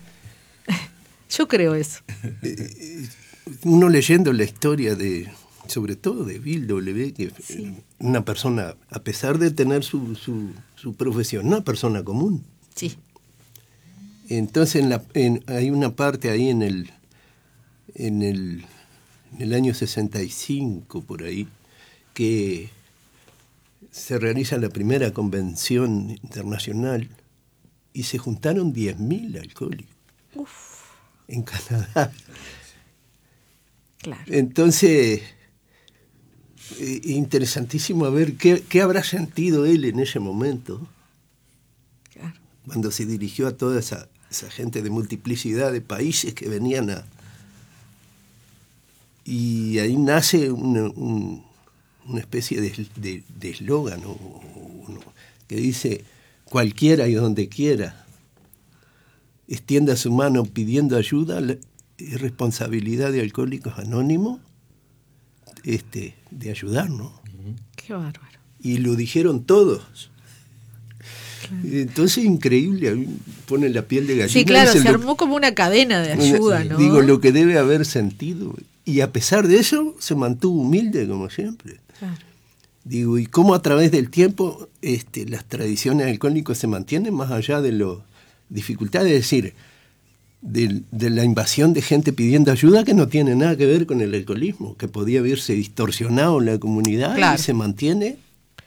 Yo creo eso. Eh, uno leyendo la historia de, sobre todo de Bill W., que sí. una persona, a pesar de tener su, su, su profesión, una persona común. Sí. Entonces en la, en, hay una parte ahí en el, en el, en el año sesenta y cinco, por ahí, que se realiza la primera convención internacional y se juntaron diez mil alcohólicos. Uf. En Canadá. Claro. Entonces, eh, interesantísimo a ver qué, qué habrá sentido él en ese momento, claro. cuando se dirigió a toda esa, esa gente de multiplicidad de países que venían a... Y ahí nace una, un, una especie de eslogan de, de que dice, cualquiera y donde quiera, extienda su mano pidiendo ayuda, es responsabilidad de Alcohólicos Anónimos este, de ayudarnos. Qué bárbaro. Y lo dijeron todos. Claro. Entonces, increíble, pone la piel de gallina. Sí, claro, se lo, armó como una cadena de ayuda, una, ¿no? Digo, lo que debe haber sentido. Y a pesar de eso, se mantuvo humilde, como siempre. Claro. Digo, y cómo a través del tiempo este, las tradiciones alcohólicas se mantienen más allá de las dificultades, es decir, de, de la invasión de gente pidiendo ayuda que no tiene nada que ver con el alcoholismo, que podía haberse distorsionado en la comunidad, claro. Y se mantiene.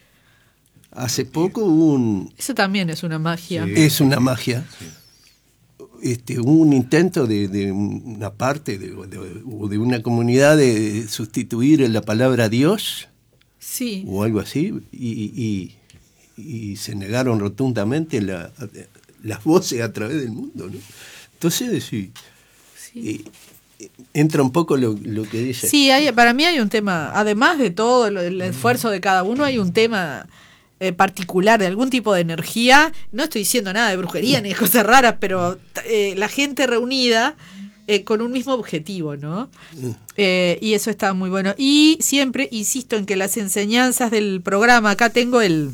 Hace poco hubo un... Eso también es una magia. Sí. Es una magia. Sí. Este, hubo un intento de, de una parte de, de, de una comunidad de sustituir la palabra Dios, sí. o algo así, y, y, y se negaron rotundamente la, las voces a través del mundo, ¿no? Entonces, sí, sí. Eh, entra un poco lo, lo que dice. Sí, hay, para mí hay un tema, además de todo lo, el esfuerzo de cada uno, hay un tema... Eh, particular de algún tipo de energía, no estoy diciendo nada de brujería ni de cosas raras, pero eh, la gente reunida eh, con un mismo objetivo, ¿no? Eh, y eso está muy bueno. Y siempre insisto en que las enseñanzas del programa, acá tengo el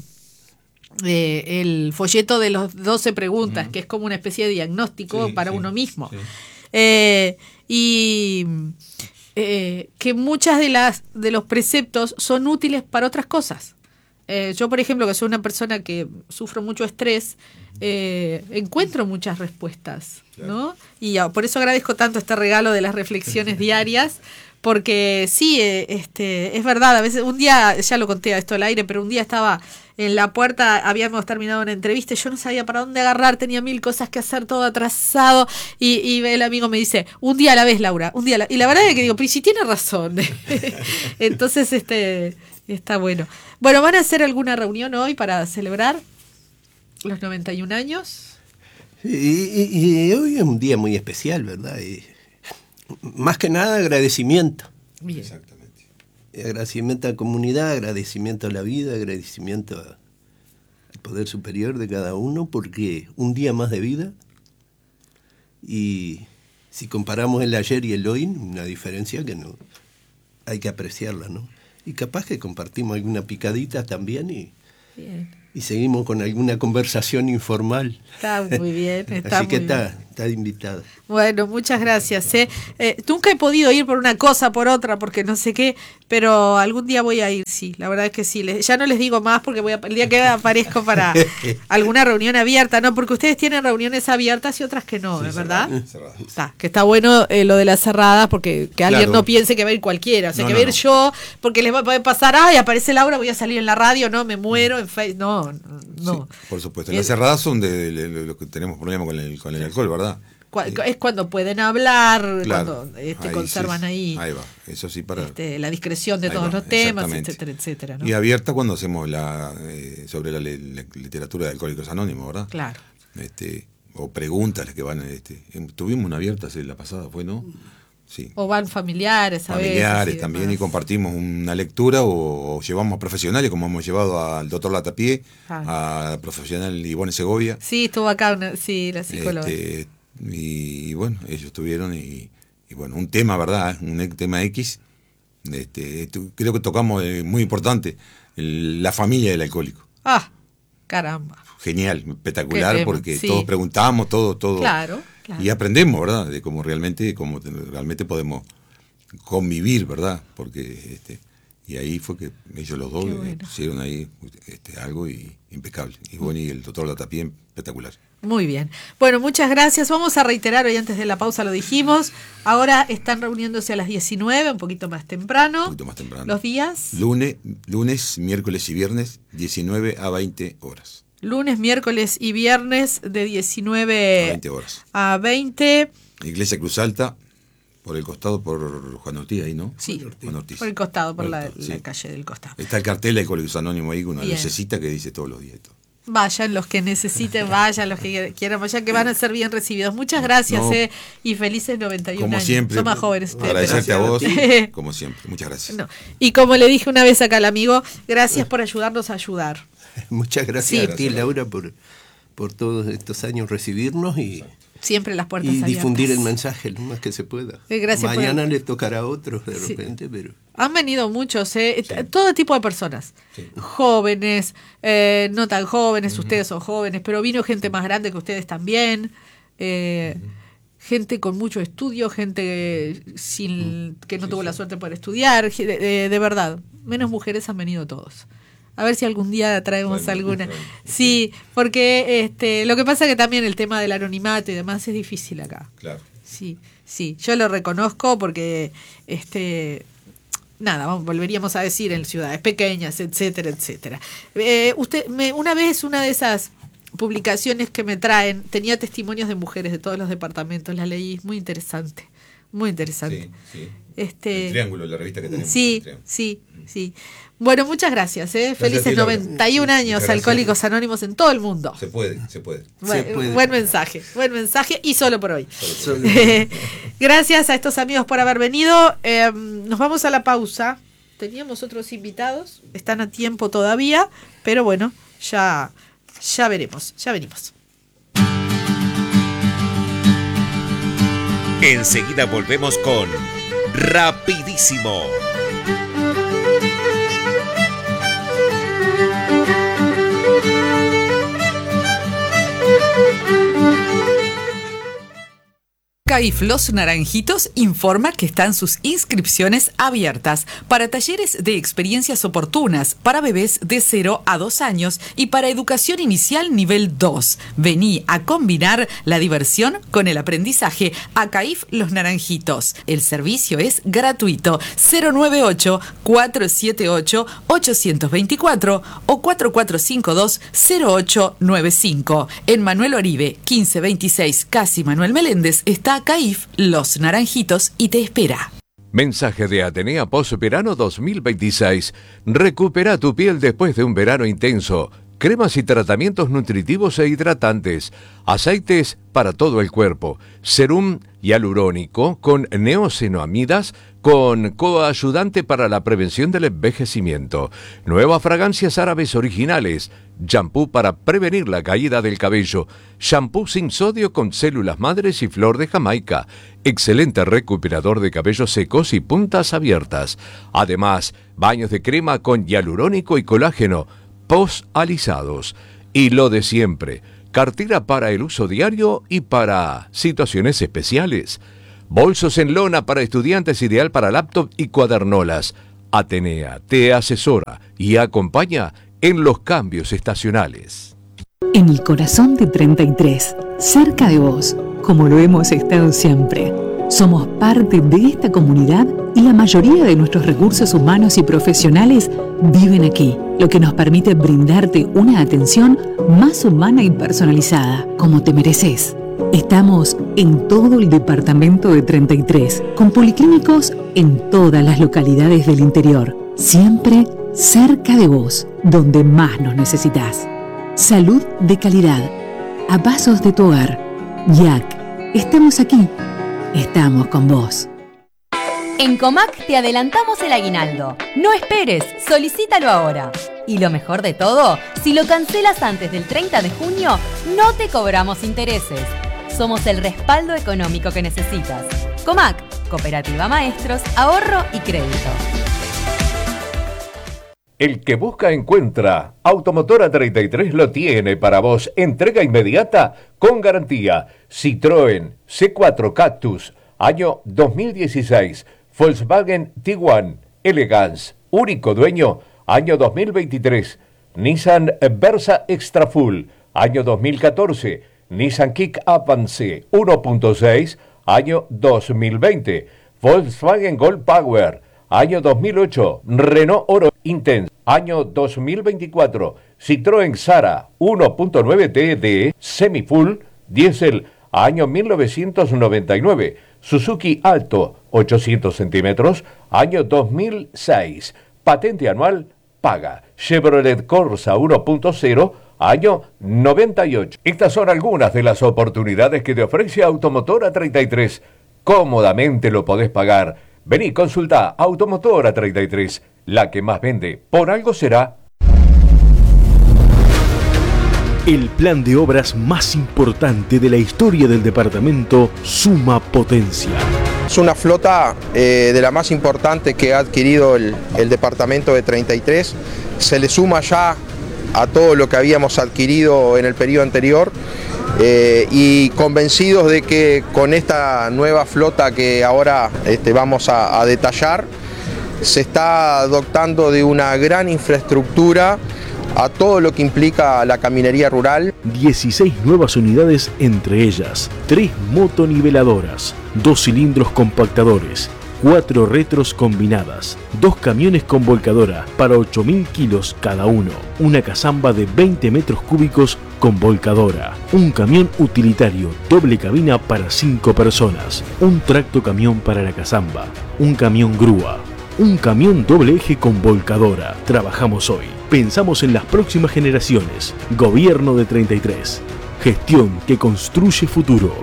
eh, el folleto de los doce preguntas, uh-huh. que es como una especie de diagnóstico sí, para sí, uno mismo. Sí. Eh, y eh, que muchas de las de los preceptos son útiles para otras cosas. Eh, yo, por ejemplo, que soy una persona que sufro mucho estrés, eh, encuentro muchas respuestas, ¿no? Y uh, por eso agradezco tanto este regalo de las reflexiones diarias, porque sí, eh, este, es verdad, a veces, un día, ya lo conté a esto al aire, pero un día estaba en la puerta, habíamos terminado una entrevista y yo no sabía para dónde agarrar, tenía mil cosas que hacer, todo atrasado, y, y el amigo me dice, un día a la vez, Laura, un día a la... Y la verdad es que digo, pero si tiene razón. Entonces, este... está bueno. Bueno, ¿van a hacer alguna reunión hoy para celebrar los noventa y un años? Y, y, y hoy es un día muy especial, ¿verdad? Y más que nada agradecimiento. Bien. Exactamente. agradecimiento a la comunidad, agradecimiento a la vida, agradecimiento a, al poder superior de cada uno, porque un día más de vida, y si comparamos el ayer y el hoy, una diferencia que no hay que apreciarla, ¿no? Y capaz que compartimos alguna picadita también y, y seguimos con alguna conversación informal. Está muy bien, está Así que muy está, bien. está invitada. Bueno, muchas gracias. ¿eh? Eh, nunca he podido ir por una cosa, por otra, porque no sé qué, pero algún día voy a ir, sí, la verdad es que sí. Les, ya no les digo más porque voy a, el día que aparezco para alguna reunión abierta, ¿no? Porque ustedes tienen reuniones abiertas y otras que no, sí, ¿es verdad? Cerradas. Está, que está bueno eh, lo de las cerradas, porque que alguien Claro. no piense que va a ir cualquiera, o sea, No, que no, va a ir no. yo, porque les va a poder pasar, ay, aparece Laura, voy a salir en la radio, no, me muero en Facebook, no, no. Sí, por supuesto. Es- Las cerradas son de, de- de lo que tenemos problema con el, con el alcohol, ¿verdad? Cua- Es cuando pueden hablar, Claro. cuando este, Ahí, conservan sí, ahí, Ahí va. Eso sí para. este, la discreción de Ahí todos va, los temas, exactamente. etcétera, etcétera, ¿no? Y abierta cuando hacemos la eh, sobre la, le- la literatura de Alcohólicos Anónimos, ¿verdad? Claro. Este, o preguntas las que van. Este, em, tuvimos una abierta hace la pasada, ¿fue, no? Sí. O van familiares a Familiares veces y también, demás. y compartimos una lectura o, o llevamos a profesionales, como hemos llevado al doctor Latapié, Ah. a la profesional Ivonne Segovia. Sí, estuvo acá, una, sí, la psicóloga. Este, y, y bueno, ellos estuvieron y, y bueno, un tema, ¿verdad? Un e- tema X. Este, tu- creo que tocamos eh, muy importante, el- la familia del alcohólico. Ah, caramba. Genial, Qué espectacular, tema, porque sí. todos preguntamos, todo, todo. Claro, claro. Y aprendemos, ¿verdad? De cómo realmente, cómo te- realmente podemos convivir, ¿verdad? Porque este, y ahí fue que ellos los dos Qué eh, bueno. pusieron ahí este, algo y, impecable. Y bueno, y el doctor Latapié, espectacular. Muy bien. Bueno, muchas gracias. Vamos a reiterar, hoy antes de la pausa lo dijimos, ahora están reuniéndose a las diecinueve, un poquito más temprano. Un poquito más temprano. Los días, Lunes, lunes, miércoles y viernes, diecinueve a veinte horas. lunes, miércoles y viernes de diecinueve A veinte horas. a veinte. Iglesia Cruz Alta, por el costado, por Juan Ortiz, ahí, ¿no? Sí, Juan Ortiz. por el costado, por la, Por el- la sí. calle del costado. Está el cartel de Alcohólicos Anónimos ahí, con una Bien. lucecita que dice todos los días. y todo. Vayan los que necesiten, vayan los que quieran, vayan, que van a ser bien recibidos. Muchas gracias, No. eh, y felices noventa y uno Como años. siempre. Son más jóvenes ustedes. Agradecerte a vos, pero- como siempre. Muchas gracias. No. Y como le dije una vez acá al amigo, gracias por ayudarnos a ayudar. Muchas gracias Sí. a ti, Laura, por, por todos estos años recibirnos y, Siempre las puertas y abiertas. difundir el mensaje lo más que se pueda. Eh, gracias por- Mañana le tocará a otros de Sí. repente, pero Han venido muchos, eh, t- todo tipo de personas. Jóvenes, eh, no tan jóvenes, ustedes son jóvenes, pero vino gente más grande que ustedes también. eh, Gente con mucho estudio, gente sin que no tuvo la suerte por estudiar. ge- De, de- de verdad, menos mujeres han venido todos. A ver si algún día traemos alguna. Sí, porque este, lo que pasa que también el tema del anonimato y demás es difícil acá. Claro. Sí, sí, yo lo reconozco porque, este, nada, vamos, volveríamos a decir en ciudades pequeñas, etcétera, etcétera. Eh, usted, me, una vez una de esas publicaciones que me traen tenía testimonios de mujeres de todos los departamentos, la leí, muy interesante, muy interesante. Sí, sí. Este, El Triángulo, la revista que tenemos. Sí, El Triángulo. sí, sí. Bueno, muchas gracias, ¿eh? a Felices ti, Laura. noventa y un años, Muchas gracias. Alcohólicos Anónimos en todo el mundo. Se puede, se puede. Buen, buen mensaje, buen mensaje y solo por hoy. Solo por Eh, Gracias a estos amigos por haber venido. Eh, nos vamos a la pausa. Teníamos otros invitados, están a tiempo todavía, pero bueno, ya, ya veremos, ya venimos. Enseguida volvemos con Rapidísimo. CAIF Los Naranjitos informa que están sus inscripciones abiertas para talleres de experiencias oportunas para bebés de cero a dos años y para educación inicial nivel dos. Vení a combinar la diversión con el aprendizaje a CAIF Los Naranjitos. El servicio es gratuito. cero nueve ocho, cuatro siete ocho, ocho dos cuatro o cuatro cuatro cinco dos, cero ocho nueve cinco. En Manuel Oribe, quince veintiséis, Casi Manuel Meléndez, está CAIF Los Naranjitos y te espera. Mensaje de Atenea Post Verano dos mil veintiséis. Recupera tu piel después de un verano intenso. Cremas y tratamientos nutritivos e hidratantes. Aceites para todo el cuerpo. Serum hialurónico con neosenoamidas con coayudante para la prevención del envejecimiento. Nuevas fragancias árabes originales. Shampoo para prevenir la caída del cabello. Shampoo sin sodio con células madres y flor de Jamaica. Excelente recuperador de cabellos secos y puntas abiertas. Además, baños de crema con hialurónico y colágeno. Post-alisados. Y lo de siempre. Cartera para el uso diario y para situaciones especiales. Bolsos en lona para estudiantes, ideal para laptop y cuadernolas. Atenea te asesora y acompaña en los cambios estacionales. En el corazón de treinta y tres, cerca de vos, como lo hemos estado siempre. Somos parte de esta comunidad y la mayoría de nuestros recursos humanos y profesionales viven aquí, lo que nos permite brindarte una atención más humana y personalizada, como te mereces. Estamos en todo el departamento de treinta y tres, con policlínicos en todas las localidades del interior, siempre cerca de vos, donde más nos necesitas. Salud de calidad, a pasos de tu hogar. Y A C, estamos aquí, estamos con vos. En Comac te adelantamos el aguinaldo. No esperes, solicítalo ahora. Y lo mejor de todo, si lo cancelas antes del treinta de junio, no te cobramos intereses. Somos el respaldo económico que necesitas. Comac, Cooperativa Maestros, Ahorro y Crédito. El que busca encuentra. Automotora treinta y tres lo tiene para vos. Entrega inmediata con garantía. Citroën C cuatro Cactus, año dos mil dieciséis. Volkswagen Tiguan Elegance, único dueño, año dos mil veintitrés. Nissan Versa Extra Full, año dos mil catorce. Nissan Kick Avance uno punto seis, año dos mil veinte. Volkswagen Gold Power, año dos mil ocho. Renault Oro Intense, año dos mil veinticuatro. Citroën Sara uno punto nueve T D Semi Full Diesel, año mil novecientos noventa y nueve. Suzuki Alto ochocientos centímetros, año dos mil seis. Patente anual paga. Chevrolet Corsa uno punto cero, año noventa y ocho. Estas son algunas de las oportunidades que te ofrece Automotora treinta y tres. Cómodamente lo podés pagar. Vení, consulta Automotora treinta y tres, la que más vende. Por algo será. El plan de obras más importante de la historia del departamento suma potencia. Es una flota eh, de la más importante que ha adquirido el, el departamento de treinta y tres. Se le suma ya a todo lo que habíamos adquirido en el periodo anterior eh, y convencidos de que con esta nueva flota que ahora este, vamos a, a detallar, se está dotando de una gran infraestructura a todo lo que implica la caminería rural. dieciséis nuevas unidades, entre ellas tres motoniveladoras, dos cilindros compactadores, cuatro retros combinadas, dos camiones con volcadora para ocho mil kilos cada uno, una cazamba de veinte metros cúbicos con volcadora, un camión utilitario doble cabina para cinco personas, un tracto camión para la cazamba, un camión grúa, un camión doble eje con volcadora. Trabajamos hoy, pensamos en las próximas generaciones. Gobierno de treinta y tres. Gestión que construye futuro.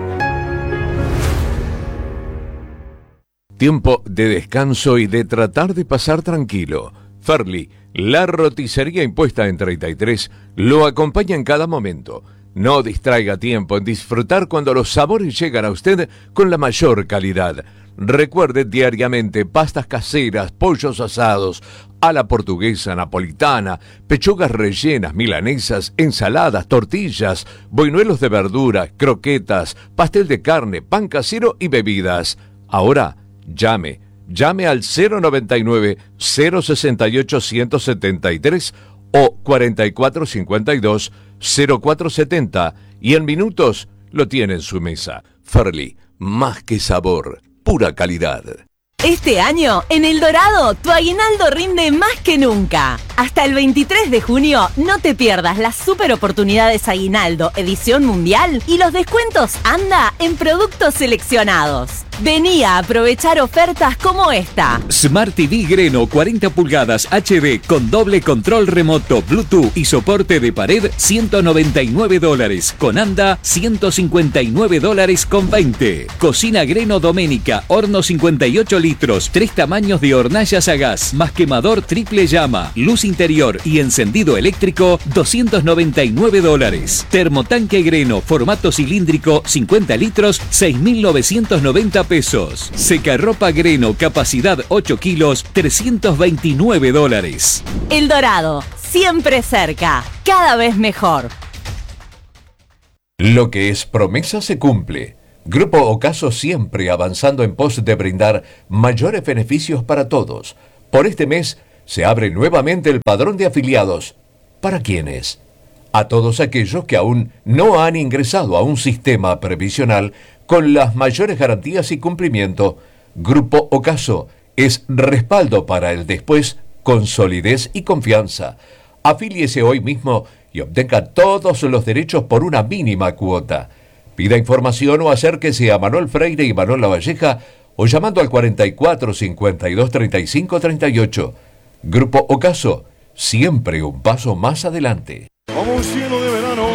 Tiempo de descanso y de tratar de pasar tranquilo. Ferli, la roticería impuesta en treinta y tres, lo acompaña en cada momento. No distraiga tiempo en disfrutar cuando los sabores llegan a usted con la mayor calidad. Recuerde diariamente pastas caseras, pollos asados, a la portuguesa, napolitana, pechugas rellenas, milanesas, ensaladas, tortillas, boinuelos de verdura, croquetas, pastel de carne, pan casero y bebidas. Ahora, llame, llame al cero noventa y nueve, cero sesenta y ocho, ciento setenta y tres o cuarenta y cuatro cincuenta y dos, cero cuatro setenta y en minutos lo tiene en su mesa. Ferli, más que sabor, pura calidad. Este año, en El Dorado, tu aguinaldo rinde más que nunca. Hasta el veintitrés de junio, no te pierdas las super oportunidades Aguinaldo, edición mundial, y los descuentos anda en productos seleccionados. Vení a aprovechar ofertas como esta. Smart T V Greno cuarenta pulgadas H D con doble control remoto, Bluetooth y soporte de pared, ciento noventa y nueve dólares. Con anda, ciento cincuenta y nueve dólares con veinte. Cocina Greno Doménica, horno cincuenta y ocho litros, tres tamaños de hornallas a gas, más quemador triple llama, luz interior y encendido eléctrico, doscientos noventa y nueve dólares. Termotanque Greno, formato cilíndrico, cincuenta litros, seis mil novecientos noventa pesos. Secarropa Greno, capacidad ocho kilos, trescientos veintinueve dólares. El Dorado, siempre cerca, cada vez mejor. Lo que es promesa se cumple. Grupo Ocaso siempre avanzando en pos de brindar mayores beneficios para todos. Por este mes se abre nuevamente el padrón de afiliados. ¿Para quiénes? A todos aquellos que aún no han ingresado a un sistema previsional con las mayores garantías y cumplimiento. Grupo Ocaso es respaldo para el después con solidez y confianza. Afíliese hoy mismo y obtenga todos los derechos por una mínima cuota. Pida información o acérquese a Manuel Freire y Manuel Lavalleja o llamando al cuarenta y cuatro, cincuenta y dos, treinta y cinco, treinta y ocho. Grupo Ocaso, siempre un paso más adelante. Como un cielo de verano.